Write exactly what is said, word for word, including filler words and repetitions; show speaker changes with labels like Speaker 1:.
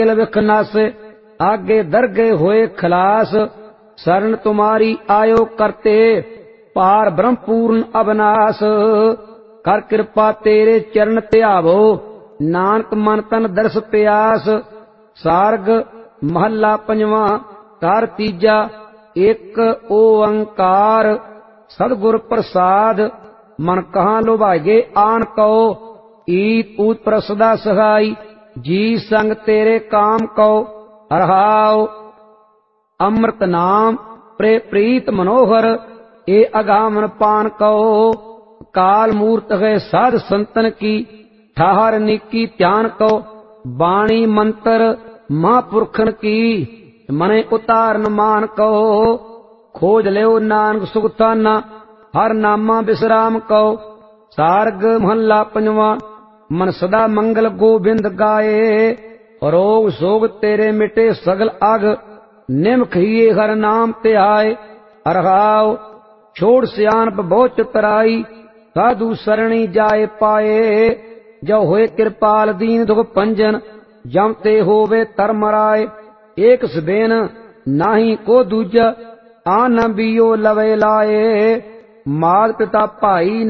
Speaker 1: विख नास, आगे दरगे होए खलास। शरण तुम्हारी आयो करते, पार ब्रह्म पूर्ण अविनाश। कर कृपा तेरे चरण त्यावो, नानक मन तन दर्श प्यास। सारग महला पंजवा कार तीजा, एक ओंकार सतगुर प्रसाद। मन कहाँ लुभागे आन कहो, ईत ऊत पर सदा सहाई। जी संग तेरे काम कहो, हरहाओ अमृत नाम प्रे प्रीत मनोहर। ए अगामन पान कहो, काल मूर्त है साध संतन की। ठाहर निकी ध्यान कहो, बाणी मंत्र महापुरखन की। मने उतारन मान कहो, खोज लियो नानक सुखताना। हर नामा विश्राम कहो। सारग महला पंजवा, मन सदा मंगल गोबिंद गाए। रोग सोग तेरे मिटे सगल अग, निमख हिये हर नाम ते आए। हरहाओ छोड़ सियानप बहु चतुराई, साधु सरणी जाए पाए। जो होए कृपाल दीन दुख पंजन, जम ते होवे तरमराए। एक सबेन नाही को दूजा, आन बियो लवे लाए। मात पिता भाई